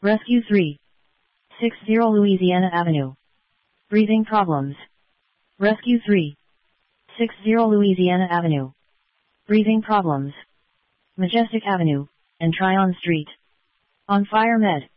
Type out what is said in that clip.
Rescue 360 Louisiana Avenue. Breathing problems. Rescue 360 Louisiana Avenue. Breathing problems. Majestic Avenue and Tryon Street. On Fire Med.